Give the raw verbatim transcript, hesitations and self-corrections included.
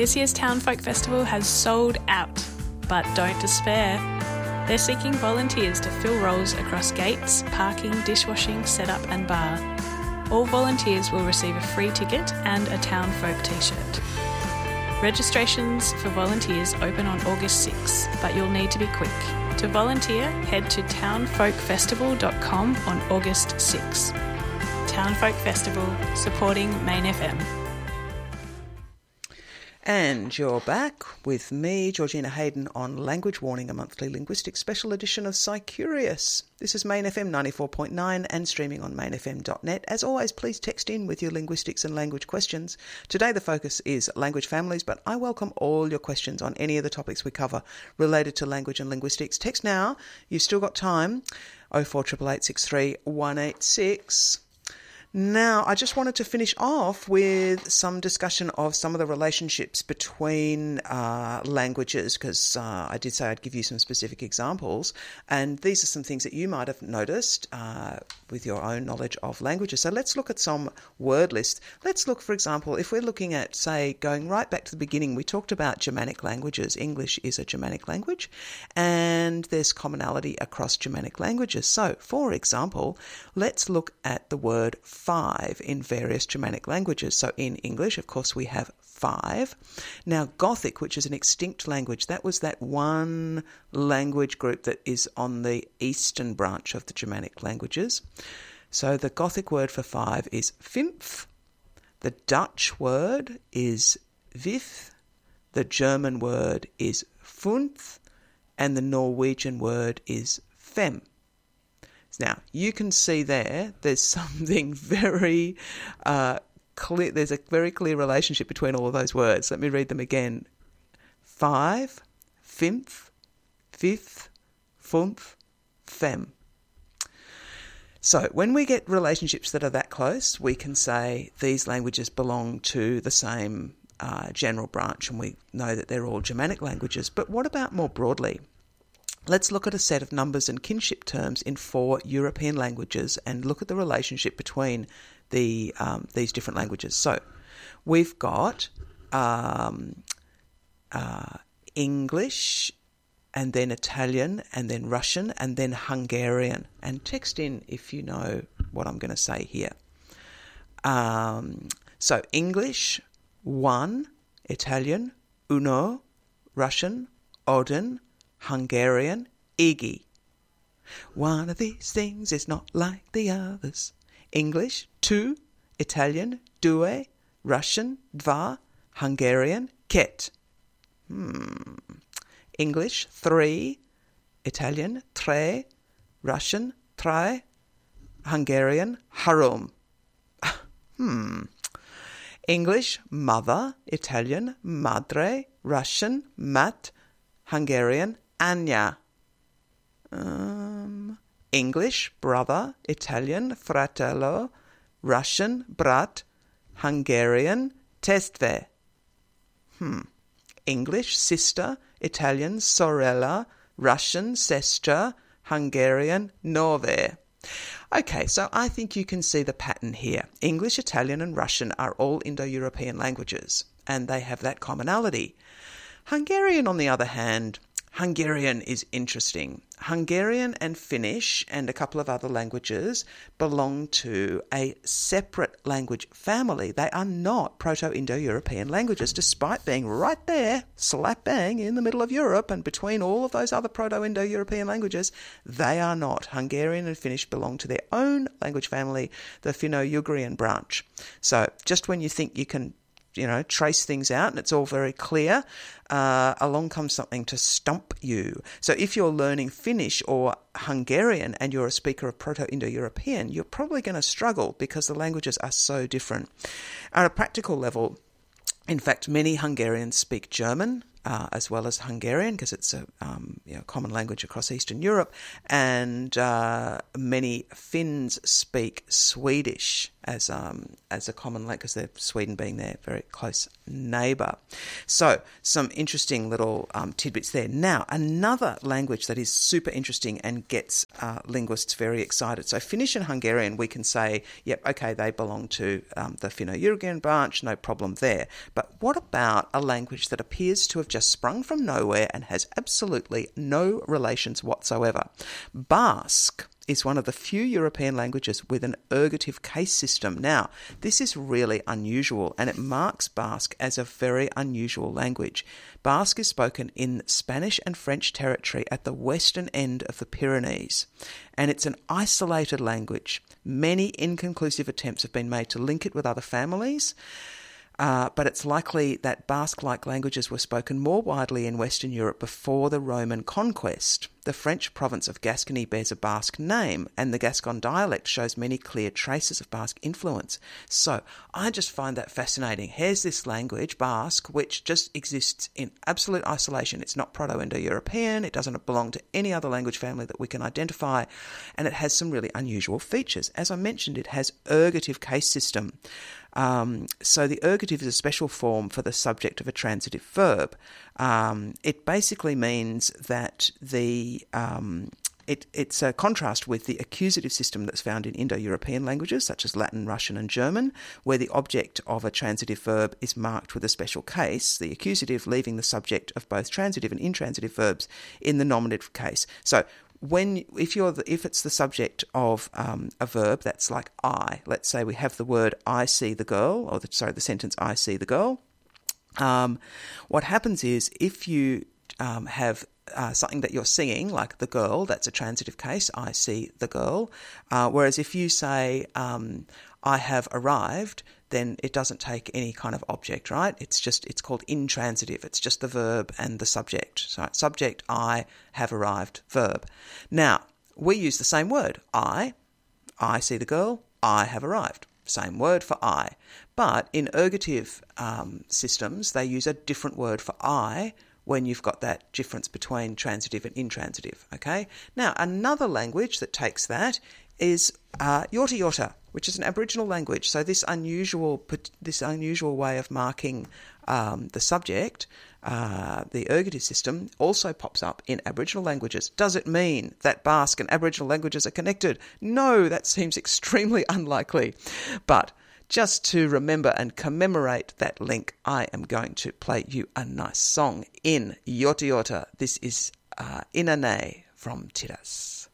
This year's Town Folk Festival has sold out, but don't despair. They're seeking volunteers to fill roles across gates, parking, dishwashing, setup and bar. All volunteers will receive a free ticket and a Town Folk t-shirt. Registrations for volunteers open on August sixth, but you'll need to be quick. To volunteer, head to town folk festival dot com on August sixth. Town Folk Festival, supporting Main F M. And you're back with me, Georgina Hayden, on Language Warning, a monthly linguistics special edition of Psycurious. This is Main F M ninety-four point nine and streaming on main f m dot net. As always, please text in with your linguistics and language questions. Today the focus is language families, but I welcome all your questions on any of the topics we cover related to language and linguistics. Text now. You've still got time. oh four eight eight eight six three one eight six. Now, I just wanted to finish off with some discussion of some of the relationships between uh, languages, because uh, I did say I'd give you some specific examples, and these are some things that you might have noticed uh, with your own knowledge of languages. So let's look at some word lists. Let's look, for example, if we're looking at, say, going right back to the beginning, we talked about Germanic languages. English is a Germanic language, and there's commonality across Germanic languages. So, for example, let's look at the word five in various Germanic languages. So in English, of course, we have five. Now, Gothic, which is an extinct language, that was that one language group that is on the eastern branch of the Germanic languages. So the Gothic word for five is fünf. The Dutch word is vijf. The German word is fünf. And the Norwegian word is fem. Now, you can see there, there's something very uh, clear, there's a very clear relationship between all of those words. Let me read them again. Five, fünf, fifth, fünf, fem. So when we get relationships that are that close, we can say these languages belong to the same uh, general branch, and we know that they're all Germanic languages. But what about more broadly? Let's look at a set of numbers and kinship terms in four European languages and look at the relationship between the um, these different languages. So we've got um, uh, English, and then Italian, and then Russian, and then Hungarian. And text in if you know what I'm going to say here. Um, so English, one, Italian, uno, Russian, odin, Hungarian, igi. One of these things is not like the others. English, two. Italian, due. Russian, dva. Hungarian, ket. Hmm. English, three. Italian, tre. Russian, trae. Hungarian, harum. hmm. English, mother. Italian, madre. Russian, mat. Hungarian, Anya. Um, English, brother. Italian, fratello. Russian, brat. Hungarian, testve. Hmm. English, sister. Italian, sorella. Russian, sestra. Hungarian, nove. Okay, so I think you can see the pattern here. English, Italian and Russian are all Indo-European languages, and they have that commonality. Hungarian, on the other hand, Hungarian is interesting. Hungarian and Finnish and a couple of other languages belong to a separate language family. They are not Proto-Indo-European languages, despite being right there, slap bang in the middle of Europe and between all of those other Proto-Indo-European languages. They are not. Hungarian and Finnish belong to their own language family, the Finno-Ugrian branch. So just when you think you can you know, trace things out and it's all very clear, uh, along comes something to stump you. So if you're learning Finnish or Hungarian and you're a speaker of Proto-Indo-European, you're probably going to struggle because the languages are so different. At a practical level, in fact, many Hungarians speak German uh, as well as Hungarian because it's a um, you know, common language across Eastern Europe, and uh, many Finns speak Swedish. as um, as a common language, because they're Sweden being their very close neighbour. So some interesting little um, tidbits there. Now, another language that is super interesting and gets uh, linguists very excited. So Finnish and Hungarian, we can say, yep, okay, they belong to um, the Finno-Ugrian branch, no problem there. But what about a language that appears to have just sprung from nowhere and has absolutely no relations whatsoever? Basque is one of the few European languages with an ergative case system. Now, this is really unusual, and it marks Basque as a very unusual language. Basque is spoken in Spanish and French territory at the western end of the Pyrenees, and it's an isolated language. Many inconclusive attempts have been made to link it with other families, Uh, but it's likely that Basque-like languages were spoken more widely in Western Europe before the Roman conquest. The French province of Gascony bears a Basque name, and the Gascon dialect shows many clear traces of Basque influence. So I just find that fascinating. Here's this language, Basque, which just exists in absolute isolation. It's not Proto-Indo-European. It doesn't belong to any other language family that we can identify, and it has some really unusual features. As I mentioned, it has ergative case system. Um, so the ergative is a special form for the subject of a transitive verb. Um, it basically means that the um, it, it's a contrast with the accusative system that's found in Indo-European languages such as Latin, Russian and German, where the object of a transitive verb is marked with a special case, the accusative leaving the subject of both transitive and intransitive verbs in the nominative case. So When if you're the, if it's the subject of um, a verb that's like I, let's say we have the word I see the girl, or the, sorry, the sentence I see the girl. Um, what happens is if you um, have uh, something that you're singing, like the girl, that's a transitive case. I see the girl. Uh, whereas if you say um, I have arrived, then it doesn't take any kind of object, right? It's just, it's called intransitive. It's just the verb and the subject. So subject, I have arrived, verb. Now, we use the same word, I. I see the girl, I have arrived. Same word for I. But in ergative um, systems, they use a different word for I when you've got that difference between transitive and intransitive, okay? Now, another language that takes that is uh, Yorta Yorta, which is an Aboriginal language. So this unusual this unusual way of marking um, the subject, uh, the ergative system, also pops up in Aboriginal languages. Does it mean that Basque and Aboriginal languages are connected? No, that seems extremely unlikely. But just to remember and commemorate that link, I am going to play you a nice song in Yorta Yorta. This is uh, Inane from Tiras.